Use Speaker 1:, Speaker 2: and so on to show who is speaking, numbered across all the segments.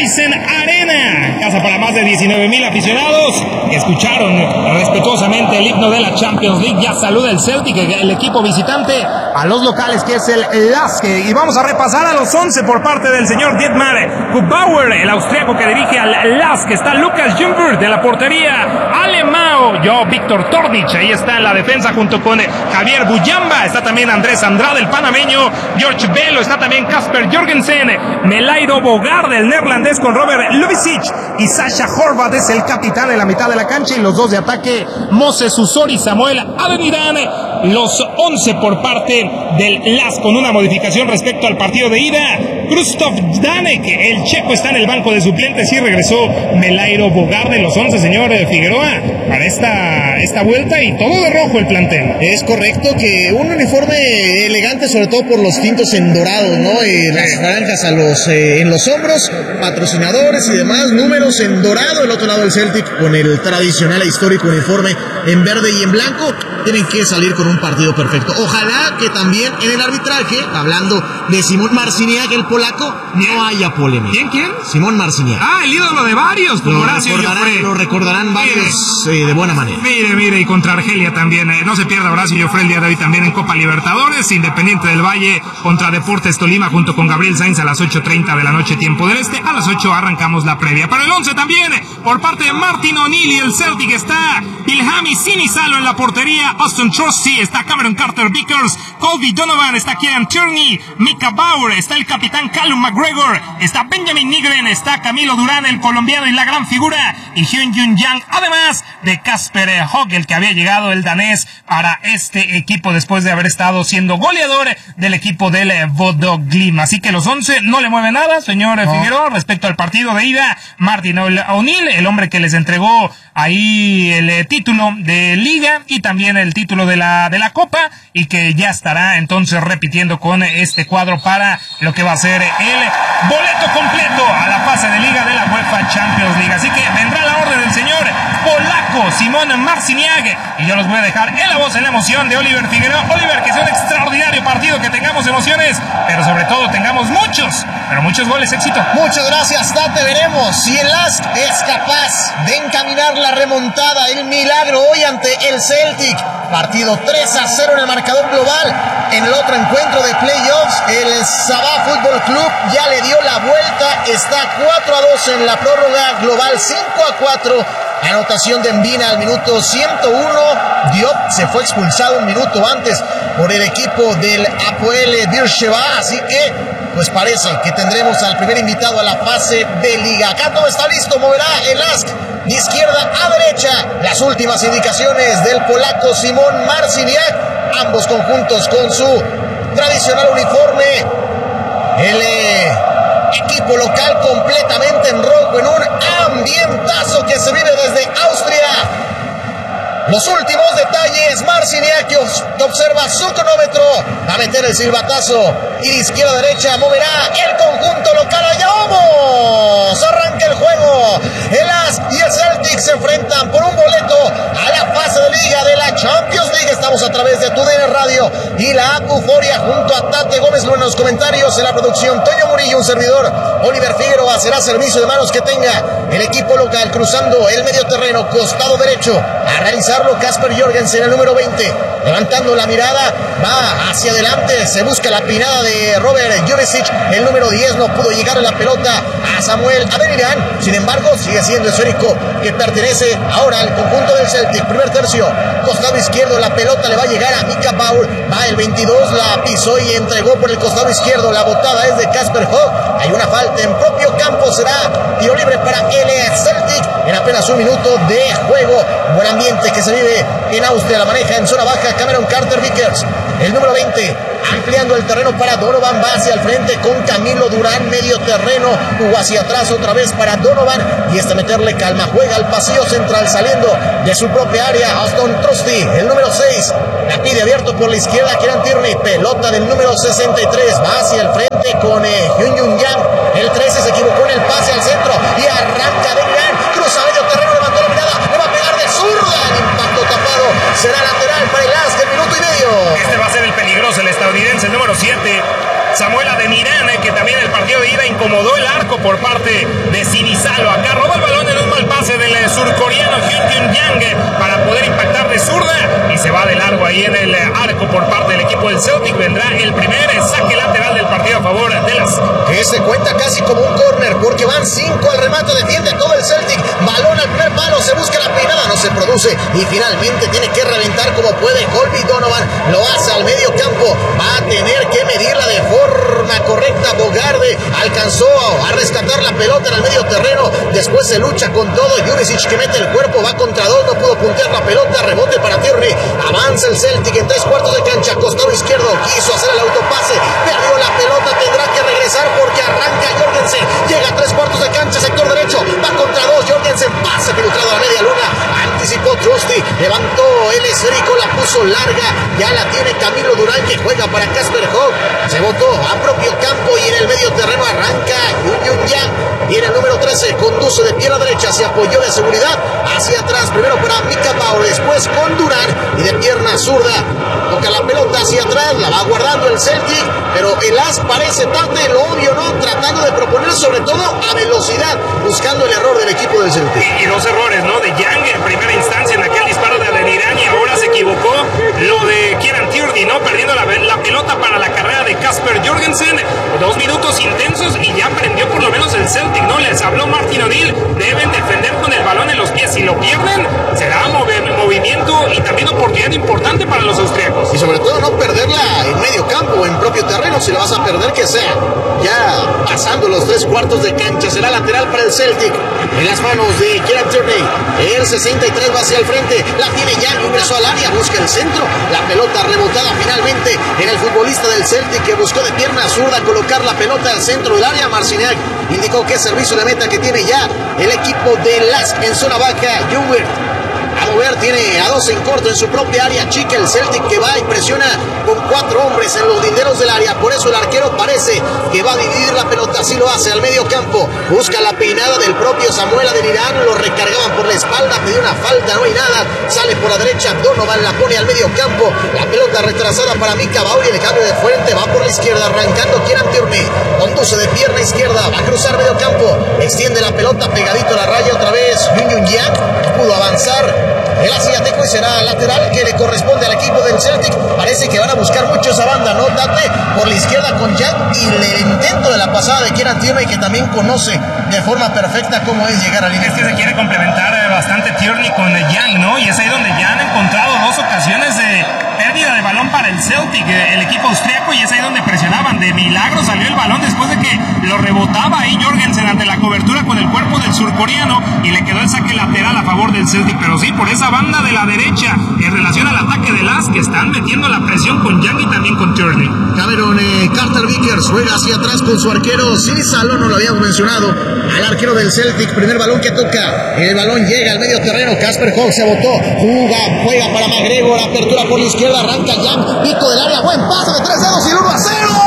Speaker 1: Raiffeisen Arena, casa para más de 19,000 aficionados. Escucharon respetuosamente el himno de la Champions League. Ya saluda el Celtic, el equipo visitante, a los locales, que es el LASK. Y vamos a repasar a los 11 por parte del señor Dietmar Kubauer, el austriaco que dirige al LASK. Está Lucas Jumber de la portería, Alemao, Víctor Tornic, ahí está en la defensa junto con Javier Buyamba. Está también Andrés Andrade, el panameño, George Bello, está también Kasper Jorgensen, Melairo Bogarde, el neerlandés, con Robert Lubicic, y Sasha Horvath es el capitán en la mitad de la cancha, y los dos de ataque, Moses Usori, Samuel Adeniran. Los 11 por parte del LASK, con una modificación respecto al partido de ida. Krzysztof Danek, el checo, está en el banco de suplentes, y regresó Melairo Bogarde. Los 11, señor Figueroa, para esta vuelta, y todo de rojo el plantel.
Speaker 2: Es correcto, que un uniforme elegante, sobre todo por los tintos en dorado, ¿no? Las franjas en los hombros, patrocinadores y demás, números en dorado. El otro lado del Celtic con el tradicional e histórico uniforme en verde y en blanco. Tienen que salir con un partido perfecto. Ojalá que también en el arbitraje, hablando de Simón Marciniak, el polaco, no haya polémica.
Speaker 1: ¿Quién?
Speaker 2: Simón Marciniak.
Speaker 1: El ídolo de varios, como Horacio Joffre.
Speaker 2: Lo recordarán varios de buena manera.
Speaker 1: Mire, y contra Argelia también. No se pierda Horacio Joffre el día de hoy también en Copa Libertadores. Independiente del Valle contra Deportes Tolima, junto con Gabriel Sainz, a las 8:30 de la noche, tiempo del este. A las 8 arrancamos la previa. Para el 11 también, por parte de Martin O'Neill y el Celtic, está Ilhami Sinisalo en la portería, Austin Trusty, está Cameron Carter-Vickers, Colby Donovan, está Kieran Tierney, Mika Bauer, está el capitán Callum McGregor, está Benjamin Nygren, está Camilo Durán, el colombiano y la gran figura, y Hyun Jun Yang, además de Kasper Hogg, el que había llegado, el danés, para este equipo después de haber estado siendo goleador del equipo del Bodø Glimt. Así que los 11 no le mueve nada, señor Figueroa, respecto al partido de ida. Martin O'Neill, el hombre que les entregó ahí el título de Liga y también el título de la Copa, y que ya estará entonces repitiendo con este cuadro para lo que va a ser el boleto completo a la fase de Liga de la UEFA Champions League. Así que vendrá la orden del señor polaco Simón Marciniak, y yo los voy a dejar en la voz, en la emoción de Oliver Figueroa. Oliver, que sea un extraordinario partido, que tengamos emociones, pero sobre todo tengamos muchos goles. Éxito.
Speaker 2: Muchas gracias, Tate. Veremos si el LASK es capaz de encaminar la remontada, el milagro hoy ante el Celtic. Partido 3-0 en el marcador global. En el otro encuentro de playoffs, el Sabah Fútbol Club ya le dio la vuelta. Está 4-2 en la prórroga global, 5-4. Anotación de Mbina al minuto 101. Diop se fue expulsado un minuto antes por el equipo del Hapoel Beersheva. Así que, pues parece que tendremos al primer invitado a la fase de Liga. Acá todo está listo, moverá el LASK de izquierda a derecha. Las últimas indicaciones del polaco Simón Marciniak. Ambos conjuntos con su tradicional uniforme. El equipo local completamente en rojo, en un ambientazo que se vive desde Austria. Los últimos detalles, Marciniak que observa su cronómetro, va a meter el silbatazo, y de izquierda a derecha moverá el conjunto local. ¡Allá vamos! Arranca el juego. El LASK y el Celtic se enfrentan por un boleto a la fase de Liga de la Champions League. Estamos a través de TUDN Radio y la Acuforia, junto a Tate Gómez en los comentarios, en la producción Toño Murillo, un servidor, Oliver Figueroa. Será servicio de manos que tenga el equipo local, cruzando el medio terreno, costado derecho, a realizarlo Kasper Jorgensen, el número 20, levantando la mirada, va hacia adelante, se busca la pinada de Robert Jurisic, el número 10, no pudo llegar a la pelota a Samuel Adeniran. Sin embargo, sigue siendo esférico, que pertenece ahora al conjunto del Celtic. Primer tercio, costado izquierdo, la pelota le va a llegar a Mika Bauer, va el 22, la pisó y entregó por el costado izquierdo. La botada es de Kasper Hogg, hay una falta en propio campo, será tiro libre para el Celtic en apenas un minuto de juego. Buen ambiente que se vive en Austria, la maneja en zona baja Cameron Carter-Vickers, el número 20, ampliando el terreno para Donovan, va hacia el frente con Camilo Durán, medio terreno, jugó hacia atrás otra vez para Donovan, y meterle calma, juega al pasillo central saliendo de su propia área. Austin Trusty, el número 6, la pide abierto por la izquierda, Kieran Tierney, pelota del número 63, va hacia el frente con Hyun Jun Yang, el 13 se equivocó en el pase al centro, y arranca de gran, cruza medio terreno, levantó la mirada, le va a pegar de zurda, el impacto tapado, será lateral para el LASK, el minuto y medio.
Speaker 1: Este va a ser el peligroso, el estadounidense, el número 7, Samuel Adeniran, que también también el partido de ida, incomodó el arco por parte de Sinisalo. Acá roba el balón en un mal pase del surcoreano Hyun Yang para poder impactar de zurda y se va de largo ahí en el arco por parte del equipo del Celtic. Vendrá el primer saque lateral del partido a favor de las...
Speaker 2: Que se cuenta casi como un córner porque van 5 al remate, defiende todo el Celtic. Balón al primer palo, se busca la peinada, no se produce y finalmente tiene que reventar como puede Colby Donovan. Lo hace al medio campo, va a tener que medirla de forma correcta. Bogarde alcanzó a rescatar la pelota en el medio terreno, después se lucha con todo. Jurisic que mete el cuerpo, va contra dos, no pudo puntear la pelota, rebote para Tierney. Avanza el Celtic en 3/4 de cancha, costado izquierdo, quiso hacer el autopase, perdió la pelota, tendrá que regresar porque arranca Jorgensen, llega a 3/4 de cancha, sector derecho, va contra dos, Jorgensen, pase filtrado a la media luna, anticipó Trusty, levantó el esférico, la puso larga, ya la tiene Camilo Durán que juega para Casper Hogg, se botó a propio campo y en el medio terreno arranca Hyun Yang y en el número 13 conduce de pierna derecha, se apoyó de seguridad hacia atrás, primero para Mika Bauer, después con Durán y de pierna zurda toca la pelota hacia atrás, la va guardando el Celtic, pero el as parece tarde, lo obvio, ¿no? Tratando de proponer sobre todo a velocidad, buscando el error del equipo del Celtic.
Speaker 1: Y dos errores, ¿no? De Yang en primera instancia en aquel disparo de Adeniran y ahora se equivocó lo de Kieran Tierney, ¿no? Perdiendo la pelota para la carrera de Casper Jorgensen. 2 minutos intensos y ya prendió por lo menos el Celtic, ¿no? Les habló Martin O'Neill, deben defender con el balón en los pies. Si lo pierden, será movimiento y también oportunidad importante para los austríacos.
Speaker 2: Y sobre todo no perderla en medio campo o en propio terreno. Si la vas a perder, que sea ya pasando los 3/4 de cancha. Será lateral para el Celtic en las manos de Kieran Tierney. El 63 va hacia el frente, la tiene ya, ingresó al área, busca el centro, la pelota rebotada finalmente en el futbolista del Celtic que buscó de pierna zurda colocar la pelota al centro del área. Marciniak indicó que es servicio de meta que tiene ya el equipo de LASK en zona baja. Jungwirth a mover, tiene a 2 en corto en su propia área chica el Celtic que va y presiona con 4 hombres en los linderos del área, por eso el arquero parece que va a dividir la pelota, así lo hace al medio campo, busca la peinada del propio Samuel Adeniran, lo recargaban por la espalda, pidió una falta, no hay nada, sale por la derecha, Donovan la pone al medio campo, la pelota retrasada para Mika Bauer y el cambio de frente va por la izquierda, arrancando Kieran Tierney, conduce de pierna izquierda, va a cruzar medio campo, extiende la pelota pegadito a la raya otra vez, Hyun Yang pudo avanzar. El asiático y será lateral que le corresponde al equipo del Celtic. Parece que van a buscar mucho esa banda, ¿no? Date por la izquierda con Yang y el intento de la pasada de Kieran Tierney que también conoce de forma perfecta cómo es llegar a línea.
Speaker 1: Es que se quiere complementar bastante Tierney con Yang, ¿no? Y es ahí donde ya han encontrado 2 ocasiones de pérdida de balón para el Celtic, el equipo austriaco, y es ahí donde presionaban. De milagro salió el balón después de que lo rebotaba ahí Jorgensen ante la cobertura con el cuerpo del surcoreano y le quedó el saque lateral a favor del Celtic. Pero sí, por esa banda de la derecha, en relación al ataque de LASK, que están metiendo la presión con Yang y también con Tierney.
Speaker 2: Cameron Carter Vickers juega hacia atrás con su arquero Sinisalo, no lo habíamos mencionado, al arquero del Celtic, primer balón que toca, el balón llega al medio terreno, Casper Hogg se botó, juega para McGregor, apertura por la izquierda, arranca Yang, pico del área, buen pase de 3 dedos y el 1-0.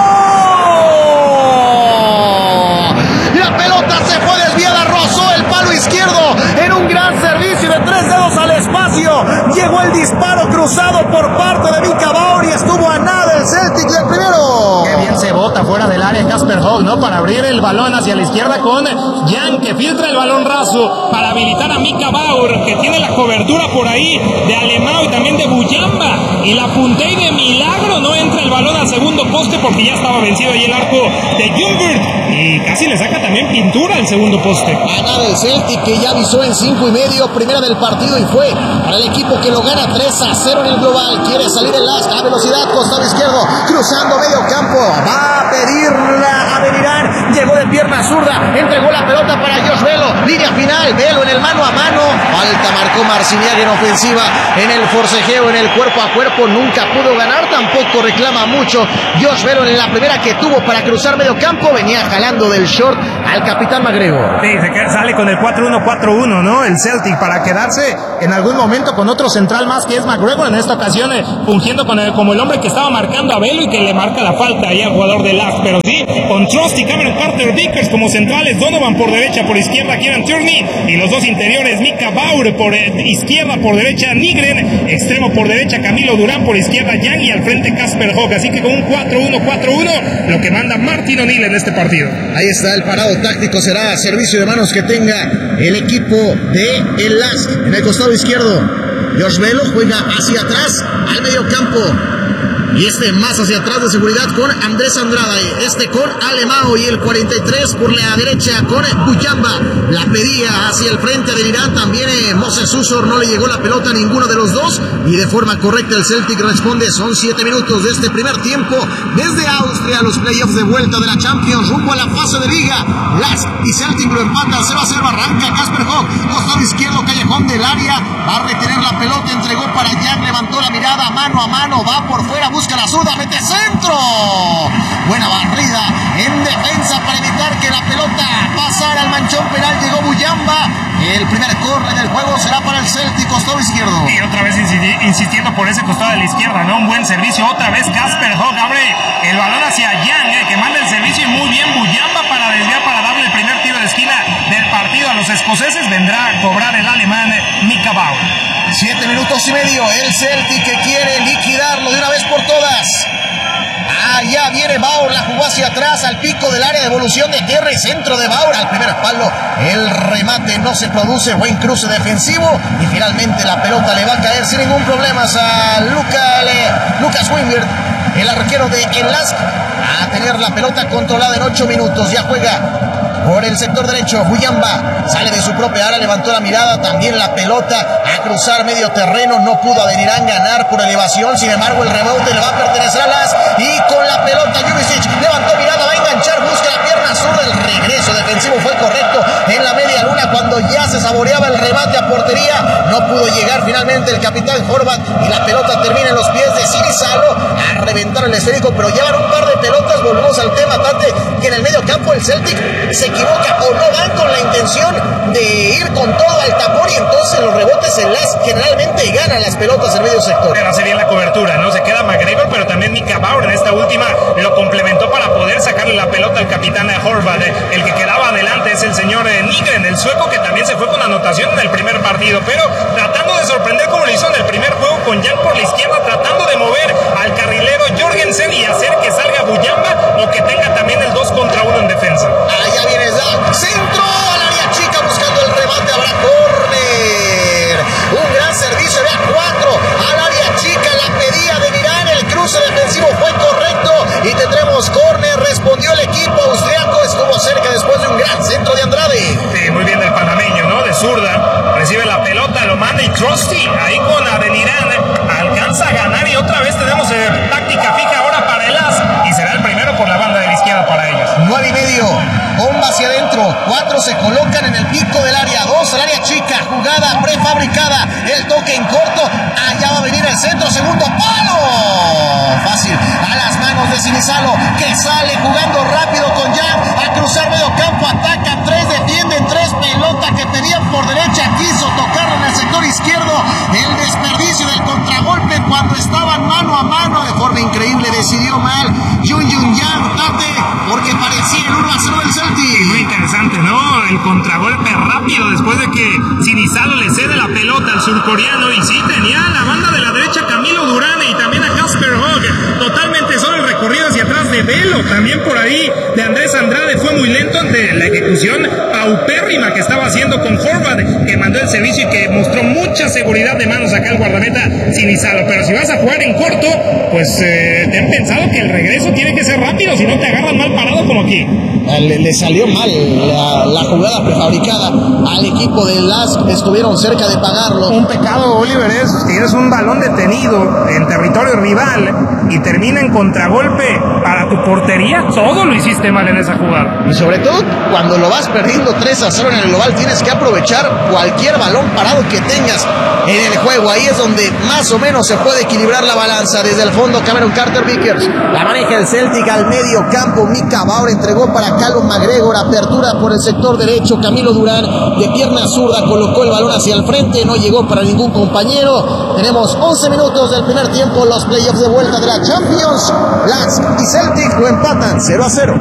Speaker 2: La pelota se fue desviada, rozó el palo izquierdo en un gran servicio de 3 dedos al espacio. Llegó el disparo cruzado por parte de Mika Bauer y estuvo a nada el Celtic del primero.
Speaker 1: Qué bien se bota fuera del área Casper Hogg, ¿no? Para abrir el balón hacia la izquierda con Yang, que filtra el balón raso para habilitar a Mika Bauer, que tiene la cobertura por ahí de Alemão y también de Buyamba. Y la puntea y de milagro no entra el balón al segundo poste porque ya estaba vencido ahí el arco de Jungwirth. Y casi le saca también pintura al segundo poste.
Speaker 2: A nada el Celtic que ya avisó en 5:30, primera del partido y fue para el equipo que lo gana 3-0 en el global. Quiere salir el LASK a velocidad, costado izquierdo, cruzando medio campo. Va a pedirla a Adeniran, llegó de pierna zurda, entregó la pelota para Josh Velo. Línea final, Velo en el mano a mano. Falta marcó Marciniak en ofensiva, en el forcejeo, en el cuerpo a cuerpo. Nunca pudo ganar, tampoco reclama mucho. Josh Velo en la primera que tuvo para cruzar medio campo, venía jalando del short al capitán McGregor.
Speaker 1: Sí, sale con el 4-1-4-1, ¿no? El Celtic para quedarse en algún momento con otro central más que es McGregor, en esta ocasión fungiendo como el hombre que estaba marcando a Velo y que le marca la falta ahí al jugador de LASK. Pero sí, con Trusty, Cameron Carter Carter Vickers como centrales, Donovan por derecha, por izquierda Kieran Tierney, y los dos interiores Mika Bauer por izquierda, por derecha Nygren, extremo por derecha Camilo Durán, por izquierda Young y al frente Casper Hogg. Así que con un 4-1-4-1, lo que manda Martin O'Neill en este partido.
Speaker 2: Ahí está el parado táctico, será servicio de manos que tenga el equipo de el LASK. En el costado izquierdo, Josh Velo juega hacia atrás al medio campo. Y más hacia atrás de seguridad con Andrés Andrade, con Alemão y el 43 por la derecha con Buyamba. La pedía hacia el frente de Irán, también Moses Usor, no le llegó la pelota a ninguno de los dos y de forma correcta el Celtic responde. Son 7 minutos de este primer tiempo desde Austria, los playoffs de vuelta de la Champions rumbo a la fase de liga. LASK y Celtic lo empatan 0-0, arranca Casper Hogg, costado izquierdo, callejón del área, va a retener la pelota, entregó para Young, levantó la mirada mano a mano, va por fuera, busca la zurda, mete centro, buena barrida en defensa para evitar que la pelota pasara al manchón penal, llegó Buyamba. El primer córner del juego será para el Celtic, costado izquierdo.
Speaker 1: Y otra vez insistiendo por ese costado de la izquierda, ¿no? Un buen servicio, otra vez Casper Hogg abre el balón hacia Young, que manda el servicio y muy bien Buyamba para desviar, para darle el primer tiro de esquina del partido a los escoceses. Vendrá a cobrar el alemán Mika Bauer.
Speaker 2: 7 minutos y medio, el Celtic que quiere liquidarlo de una vez por todas. Ya viene Bauer, la jugó hacia atrás al pico del área, devolución de Terry, centro de Bauer al primer palo, el remate no se produce, buen cruce defensivo y finalmente la pelota le va a caer sin ningún problema a Lucas Wingert, el arquero de el LASK, a tener la pelota controlada en 8 minutos, ya juega por el sector derecho, Buyamba sale de su propia área, levantó la mirada, también la pelota a cruzar medio terreno, no pudo Adeniran ganar por elevación, sin embargo el rebote le va a pertenecer a LASK y con la pelota Jurisic levantó mirada, va a enganchar, busca la pierna zurda, el regreso defensivo fue correcto en la media luna cuando ya se saboreaba el remate a portería, no pudo llegar finalmente el capitán Horvat y la pelota termina en los pies de Sinisalo a reventar el esférico, pero llevan un par de pelotas, volvemos al tema, Tate, que en el medio campo el Celtic se equivoca o no van con la intención de ir con todo al tapón y entonces los rebotes en LASK generalmente ganan las pelotas en medio sector.
Speaker 1: Pero hace bien la cobertura, ¿no? Se queda McGregor, pero también Mika Bauer en esta última lo complementó para poder sacarle la pelota al capitán Horvat. El que quedaba adelante es el señor Nygren, el sueco, que también se fue con anotación en el primer partido, pero tratando de sorprender como lo hizo en el primer juego con Young por la izquierda, tratando de mover al carrilero Jorgensen y hacer que salga Buyamba o que tenga también el 2 contra 1 en defensa.
Speaker 2: Allá viene Zach, centro al área chica buscando el remate, habrá córner, un gran servicio de A4 al área chica, la pedía de Irán, el cruce defensivo fue correcto y tendremos córner, respondió el equipo austriaco, estuvo cerca después de un gran centro de Andrade.
Speaker 1: Sí, muy bien del panameño, ¿no? De zurda, recibe la pelota, lo manda y Trusty ahí con Adeniran alcanza a ganar y otra vez tenemos táctica fija ahora para el LASK y será el primero por la banda de la izquierda para ellos.
Speaker 2: 9:30, bomba hacia adentro, 4 se colocan en el pico del área, 2 al área chica, jugada prefabricada, el toque en corto, allá va a venir el centro, segundo palo, fácil, a las manos de Sinisalo, que sale jugando rápido con Young, a cruzar medio campo, ataca 3, defienden 3, pelota que pedían por derecha, quiso tocarlo en el sector izquierdo, el desperdicio del contragolpe cuando estaban mano a mano, de forma increíble decidió mal Young, Tate, porque parecía el 1-0 del Celtic.
Speaker 1: Muy interesante, ¿no? El contragolpe rápido después de que Sinisalo le cede la pelota al surcoreano y sí, tenía a la banda de la derecha Camilo Durán y también a Casper Hogg, totalmente solo el recorrido hacia atrás de Velo, también por ahí de Andrés Andrade, fue muy lento ante la ejecución paupérrima que estaba haciendo con Horvat, que mandó el servicio y que mostró mucha seguridad de manos acá el guardameta Sinisalo, pero si vas a jugar en corto, pues ten pensado que el regreso tiene que ser rápido, si no te agarran mal parado como aquí.
Speaker 2: Le salió mal la jugada prefabricada al equipo del LASK, estuvieron cerca de pagarlo.
Speaker 1: Un pecado, Oliver, es que tienes un balón detenido en territorio rival y termina en contragolpe para tu portería. Todo lo hiciste mal en esa jugada.
Speaker 2: Y sobre todo cuando lo vas perdiendo 3-0 en el global, tienes que aprovechar cualquier balón parado que tengas en el juego. Ahí es donde más o menos se puede equilibrar la balanza. Desde el fondo Cameron Carter Vickers la maneja el Celtic al medio campo. Mika Bauer entregó para Callum McGregor, apertura por el sector derecho. Camilo Durán de pierna zurda colocó el balón hacia el frente, no llegó para ningún compañero. Tenemos 11 minutos del primer tiempo, los playoffs de vuelta de la Champions. LASK y Celtic lo empatan 0-0.